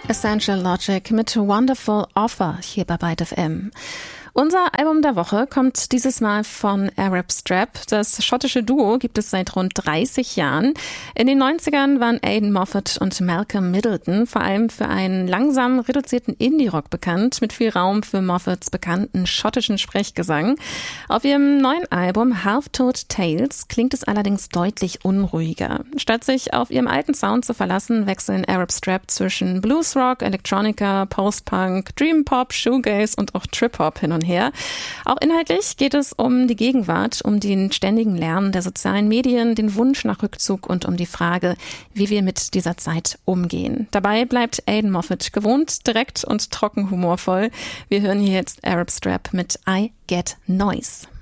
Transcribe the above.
Essential Logic mit Wonderful Offer hier bei Byte FM. Unser Album der Woche kommt dieses Mal von Arab Strap. Das schottische Duo gibt es seit rund 30 Jahren. In den 90ern waren Aidan Moffat und Malcolm Middleton vor allem für einen langsam reduzierten Indie-Rock bekannt, mit viel Raum für Moffats bekannten schottischen Sprechgesang. Auf ihrem neuen Album Half-Told Tales klingt es allerdings deutlich unruhiger. Statt sich auf ihrem alten Sound zu verlassen, wechseln Arab Strap zwischen Bluesrock, Electronica, Post-Punk, Dream Pop, Shoegaze und auch Trip-Hop hin und her. Auch inhaltlich geht es um die Gegenwart, um den ständigen Lärm der sozialen Medien, den Wunsch nach Rückzug und um die Frage, wie wir mit dieser Zeit umgehen. Dabei bleibt Aidan Moffat gewohnt, direkt und trocken humorvoll. Wir hören hier jetzt Arab Strap mit I Get Noise.